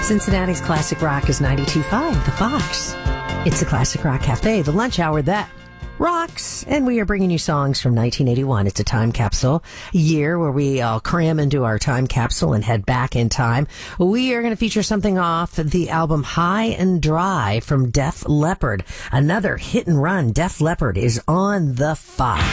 Cincinnati's Classic Rock is 92.5, The Fox. It's the Classic Rock Cafe, the lunch hour that rocks. And we are bringing you songs from 1981. It's a time capsule year where we all cram into our time capsule and head back in time. We are going to feature something off the album High and Dry from Def Leppard. Another hit and run. Def Leppard is on the Fox.